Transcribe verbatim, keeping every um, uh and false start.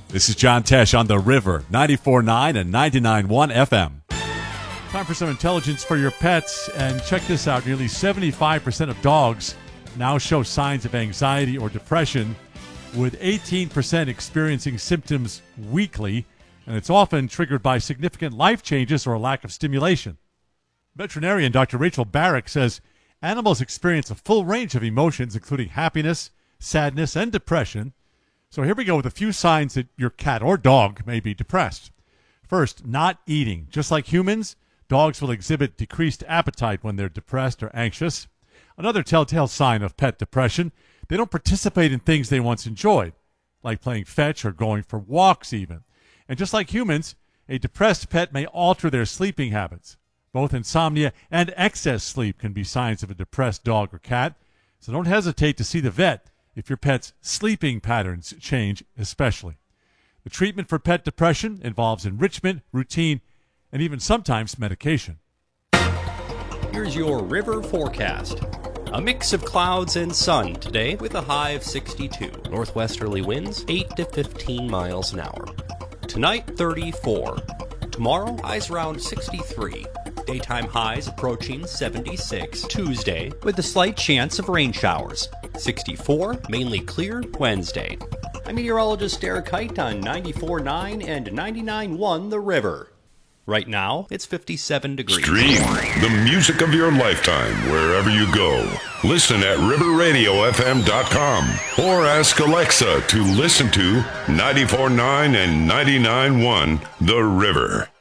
This is John Tesh on The River, ninety-four point nine and ninety-nine point one F M. Time for some intelligence for your pets, and check this out. Nearly seventy-five percent of dogs now show signs of anxiety or depression, with eighteen percent experiencing symptoms weekly, and it's often triggered by significant life changes or a lack of stimulation. Veterinarian Doctor Rachel Barrick says animals experience a full range of emotions, including happiness, sadness, and depression. So here we go with a few signs that your cat or dog may be depressed. First, not eating. Just like humans, dogs will exhibit decreased appetite when they're depressed or anxious. Another telltale sign of pet depression, they don't participate in things they once enjoyed, like playing fetch or going for walks even. And just like humans, a depressed pet may alter their sleeping habits. Both insomnia and excess sleep can be signs of a depressed dog or cat, so don't hesitate to see the vet if your pet's sleeping patterns change especially. The treatment for pet depression involves enrichment, routine, and even sometimes medication. Here's your river forecast. A mix of clouds and sun today with a high of sixty-two. Northwesterly winds eight to fifteen miles an hour. Tonight, thirty-four. Tomorrow, highs around sixty-three. Daytime highs approaching seventy-six. Tuesday, with a slight chance of rain showers. sixty-four, mainly clear Wednesday. I'm meteorologist Derek Height on ninety-four point nine and ninety-nine point one The River. Right now, it's fifty-seven degrees. Stream the music of your lifetime wherever you go. Listen at river radio f m dot com or ask Alexa to listen to ninety-four point nine and ninety-nine point one The River.